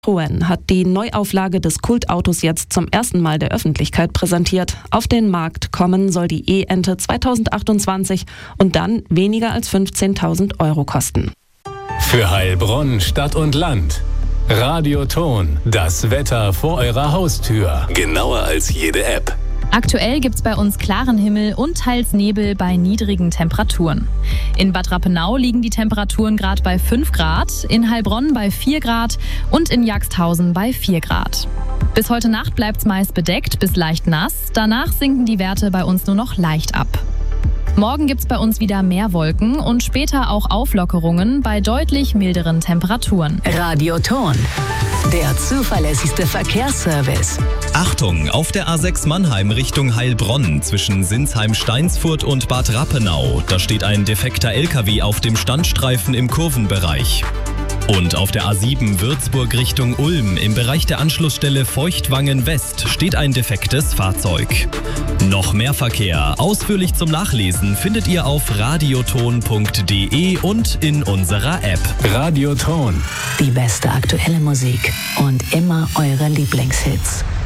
Citroën hat die Neuauflage des Kultautos jetzt zum ersten Mal der Öffentlichkeit präsentiert. Auf den Markt kommen soll die E-Ente 2028 und dann weniger als 15.000 € kosten. Für Heilbronn, Stadt und Land. Radioton, das Wetter vor eurer Haustür. Genauer als jede App. Aktuell gibt's bei uns klaren Himmel und teils Nebel bei niedrigen Temperaturen. In Bad Rappenau liegen die Temperaturen gerade bei 5 Grad, in Heilbronn bei 4 Grad und in Jagsthausen bei 4 Grad. Bis heute Nacht bleibt's meist bedeckt bis leicht nass, danach sinken die Werte bei uns nur noch leicht ab. Morgen gibt's bei uns wieder mehr Wolken und später auch Auflockerungen bei deutlich milderen Temperaturen. Radioton, der zuverlässigste Verkehrsservice. Achtung, auf der A6 Mannheim Richtung Heilbronn zwischen Sinsheim-Steinsfurt und Bad Rappenau. Da steht ein defekter LKW auf dem Standstreifen im Kurvenbereich. Und auf der A7 Würzburg Richtung Ulm im Bereich der Anschlussstelle Feuchtwangen West steht ein defektes Fahrzeug. Noch mehr Verkehr, ausführlich zum Nachlesen, findet ihr auf radioton.de und in unserer App. Radioton. Die beste aktuelle Musik und immer eure Lieblingshits.